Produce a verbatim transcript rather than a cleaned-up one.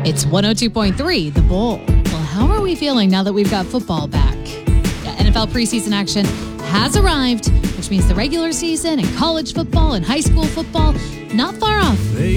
It's one oh two point three, The Bull. Well, how are we feeling now that we've got football back? Yeah, N F L preseason action has arrived, which means the regular season and college football and high school football not far off.